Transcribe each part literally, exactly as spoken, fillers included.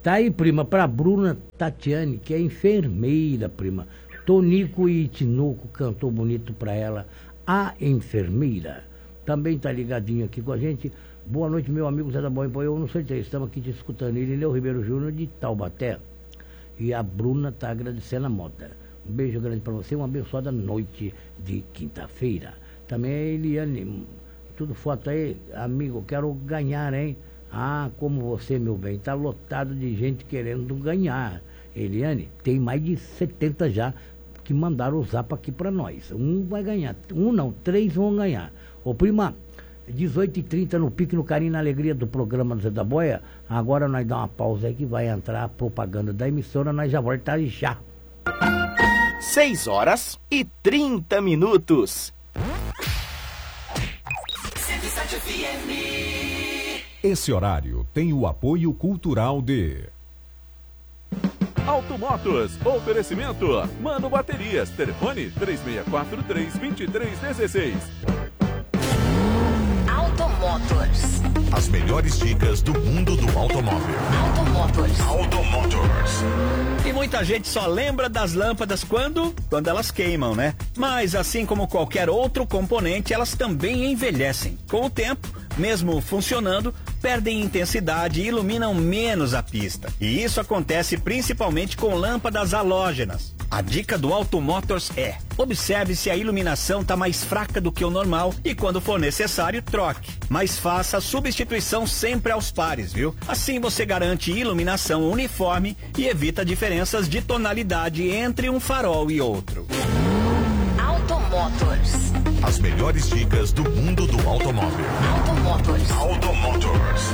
Tá aí, prima, pra Bruna Tatiane, que é enfermeira, prima. Tonico e Tinoco cantou bonito pra ela. A enfermeira. Também tá ligadinho aqui com a gente. Boa noite, meu amigo Zé da Boa. Eu não sei se estamos aqui te escutando. Ele é o Ribeiro Júnior de Taubaté. E a Bruna tá agradecendo a moda. Um beijo grande pra você, uma abençoada noite de quinta-feira. Também a Eliane, tudo foto aí, amigo, quero ganhar, hein? Ah, como você, meu bem, tá lotado de gente querendo ganhar. Eliane, tem mais de setenta já que mandaram o zap aqui pra nós. Um vai ganhar, um não, três vão ganhar. Ô prima, dezoito e trinta no Pique, no Carinho, na Alegria do programa do Zé da Boia. Agora nós dá uma pausa aí que vai entrar a propaganda da emissora, nós já voltamos já. seis horas e trinta minutos. cento e sete F M. Esse horário tem o apoio cultural de Automotos, oferecimento Mano Baterias, telefone três seis quatro três, dois três um seis. Automotors. As melhores dicas do mundo do automóvel. Automotors. Automotors. E muita gente só lembra das lâmpadas quando? Quando elas queimam, né? Mas assim como qualquer outro componente, elas também envelhecem. Com o tempo, mesmo funcionando, perdem intensidade e iluminam menos a pista. E isso acontece principalmente com lâmpadas halógenas. A dica do Automotors é: observe se a iluminação está mais fraca do que o normal e quando for necessário, troque. Mas faça a substituição sempre aos pares, viu? Assim você garante iluminação uniforme e evita diferenças de tonalidade entre um farol e outro. Automotors. As melhores dicas do mundo do automóvel. Automotors. Automotors.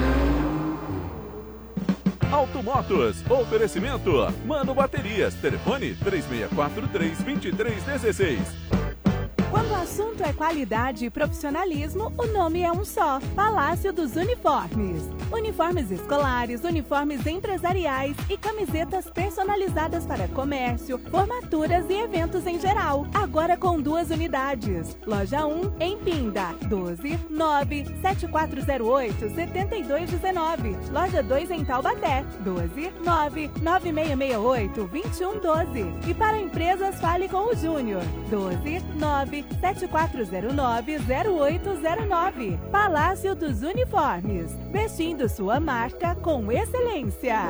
Automotos, oferecimento Mano Baterias, telefone três seis quatro três, dois três um seis. Quando o assunto é qualidade e profissionalismo, o nome é um só: Palácio dos Uniformes. Uniformes escolares, uniformes empresariais e camisetas personalizadas para comércio, formaturas e eventos em geral. Agora com duas unidades. Loja um em Pinda, doze nove sete quatro zero oito sete dois um nove. Loja dois em Taubaté, doze nove nove seis seis oito dois um um doze. E para empresas, fale com o Júnior, doze nove sete quatro zero nove zero oito zero nove. Palácio dos Uniformes, vestindo sua marca com excelência.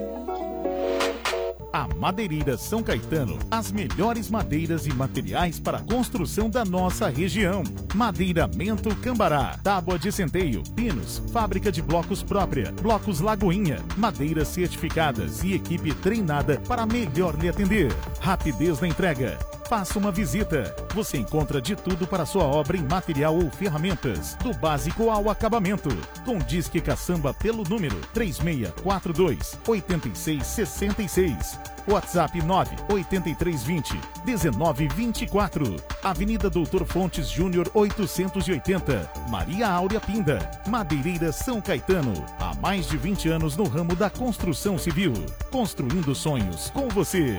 A Madeireira São Caetano, as melhores madeiras e materiais para a construção da nossa região. Madeiramento Cambará, tábua de centeio, pinos, fábrica de blocos própria, blocos Lagoinha, madeiras certificadas e equipe treinada para melhor lhe atender. Rapidez na entrega. Faça uma visita. Você encontra de tudo para sua obra em material ou ferramentas, do básico ao acabamento. Com Disque Caçamba pelo número três seis quatro dois, oito seis seis seis. WhatsApp nove oito três dois zero um nove dois quatro. Avenida Doutor Fontes Júnior oitocentos e oitenta. Maria Áurea Pinda. Madeireira São Caetano. Há mais de vinte anos no ramo da construção civil. Construindo sonhos com você.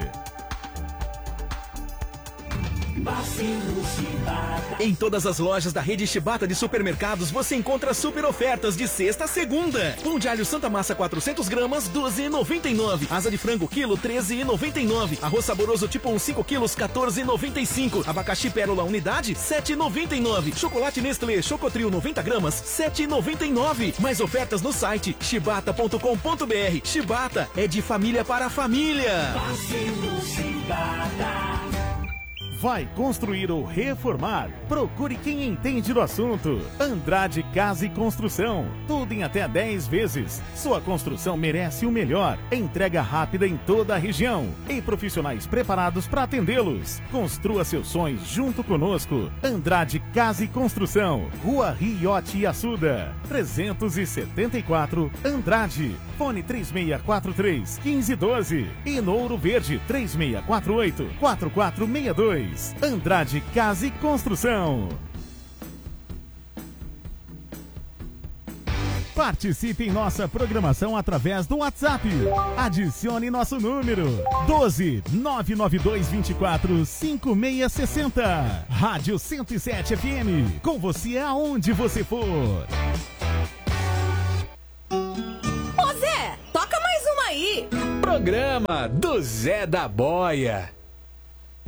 Em todas as lojas da rede Shibata de supermercados você encontra super ofertas de sexta a segunda. Pão de alho Santa Massa quatrocentos gramas, doze reais e noventa e nove. Asa de frango quilo, treze reais e noventa e nove. Arroz saboroso tipo um cinco quilos, quatorze reais e noventa e cinco. Abacaxi pérola unidade, sete reais e noventa e nove. Chocolate Nestlé Chocotrio noventa gramas, sete reais e noventa e nove. Mais ofertas no site shibata ponto com ponto br. Shibata é de família para família. Vai construir ou reformar? Procure quem entende do assunto. Andrade Casa e Construção. Tudo em até dez vezes. Sua construção merece o melhor. Entrega rápida em toda a região. E profissionais preparados para atendê-los. Construa seus sonhos junto conosco. Andrade Casa e Construção. Rua Riote e Açuda. trezentos e setenta e quatro, Andrade. Fone três seis quatro três, um cinco um dois. E no Ouro Verde, três seis quatro oito, quatro quatro seis dois. Andrade Casa e Construção. Participe em nossa programação através do WhatsApp. Adicione nosso número doze nove nove dois dois quatro cinco seis seis zero. Rádio cento e sete F M. Com você aonde você for. Ô Zé, toca mais uma programa do Zé da Boia.